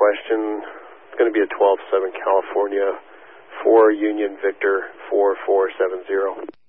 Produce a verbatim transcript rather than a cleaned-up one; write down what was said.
question. It's going to be a twelve seven California, four Union Victor four four seven zero.